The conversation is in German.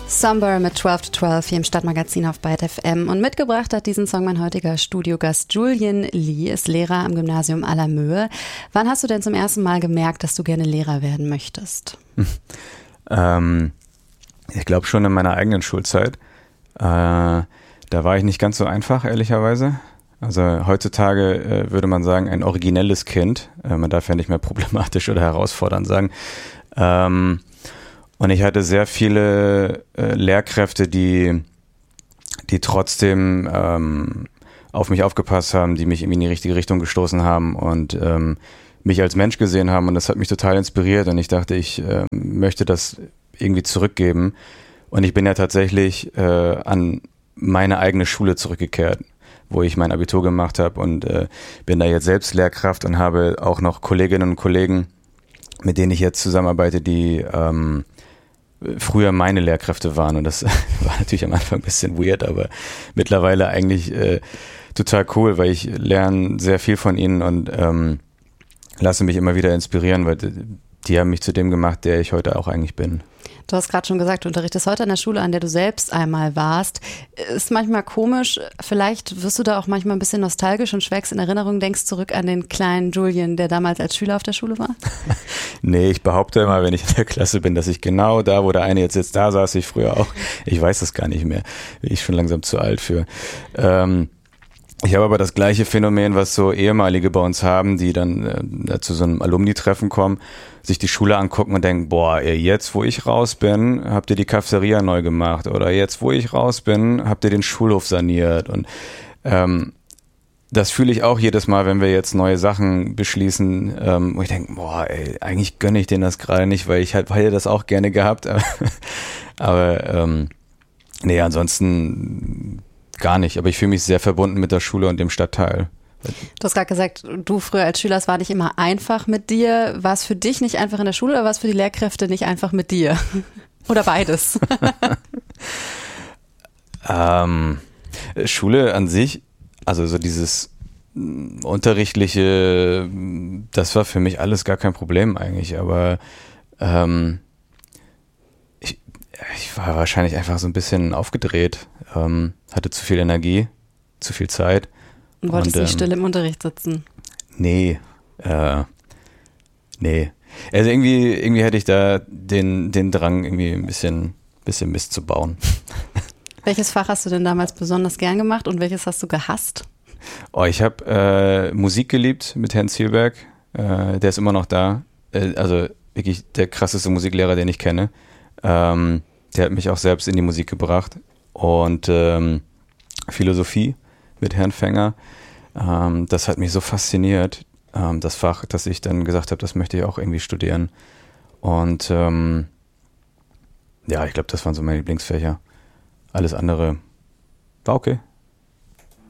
Somber mit 12 to 12 hier im Stadtmagazin auf Byte FM. Und mitgebracht hat diesen Song mein heutiger Studiogast Julian Lee, ist Lehrer am Gymnasium Allermöhe. Wann hast du denn zum ersten Mal gemerkt, dass du gerne Lehrer werden möchtest? Ich glaube schon in meiner eigenen Schulzeit. Da war ich nicht ganz so einfach, ehrlicherweise. Also heutzutage würde man sagen, ein originelles Kind. Man darf ja nicht mehr problematisch oder herausfordernd sagen. Und ich hatte sehr viele Lehrkräfte, die trotzdem auf mich aufgepasst haben, die mich irgendwie in die richtige Richtung gestoßen haben und mich als Mensch gesehen haben. Und das hat mich total inspiriert. Und ich dachte, ich möchte das irgendwie zurückgeben. Und ich bin ja tatsächlich an meine eigene Schule zurückgekehrt, wo ich mein Abitur gemacht habe und bin da jetzt selbst Lehrkraft und habe auch noch Kolleginnen und Kollegen, mit denen ich jetzt zusammenarbeite, die früher meine Lehrkräfte waren. Und das war natürlich am Anfang ein bisschen weird, aber mittlerweile eigentlich total cool, weil ich lerne sehr viel von ihnen und lasse mich immer wieder inspirieren, weil die haben mich zu dem gemacht, der ich heute auch eigentlich bin. Du hast gerade schon gesagt, du unterrichtest heute an der Schule, an der du selbst einmal warst. Ist manchmal komisch, vielleicht wirst du da auch manchmal ein bisschen nostalgisch und schwelgst in Erinnerung, denkst zurück an den kleinen Julian, der damals als Schüler auf der Schule war? Nee, ich behaupte immer, wenn ich in der Klasse bin, dass ich genau da, wo der eine jetzt sitzt, da saß ich früher auch. Ich weiß das gar nicht mehr. Bin ich schon langsam zu alt für. Ich habe aber das gleiche Phänomen, was so Ehemalige bei uns haben, die dann zu so einem Alumni-Treffen kommen, sich die Schule angucken und denken, boah, jetzt, wo ich raus bin, habt ihr die Cafeteria neu gemacht oder jetzt, wo ich raus bin, habt ihr den Schulhof saniert und das fühle ich auch jedes Mal, wenn wir jetzt neue Sachen beschließen, wo ich denke, boah, eigentlich gönne ich denen das gerade nicht, weil ich hätte das auch gerne gehabt, aber nee, ansonsten gar nicht, aber ich fühle mich sehr verbunden mit der Schule und dem Stadtteil. Du hast gerade gesagt, du früher als Schüler, es war nicht immer einfach mit dir. War es für dich nicht einfach in der Schule oder war es für die Lehrkräfte nicht einfach mit dir? Oder beides? Schule an sich, also so dieses Unterrichtliche, das war für mich alles gar kein Problem eigentlich, aber ich war wahrscheinlich einfach so ein bisschen aufgedreht, hatte zu viel Energie, zu viel Zeit. Und wolltest nicht still im Unterricht sitzen? Nee. Nee. Also irgendwie hätte ich da den Drang, irgendwie ein bisschen Mist zu bauen. Welches Fach hast du denn damals besonders gern gemacht und welches hast du gehasst? Oh, ich habe Musik geliebt mit Herrn Zielberg. Der ist immer noch da. Also wirklich der krasseste Musiklehrer, den ich kenne. Der hat mich auch selbst in die Musik gebracht. Und Philosophie mit Herrn Fänger. Das hat mich so fasziniert, das Fach, dass ich dann gesagt habe, das möchte ich auch irgendwie studieren. Und ja, ich glaube, das waren so meine Lieblingsfächer. Alles andere war okay.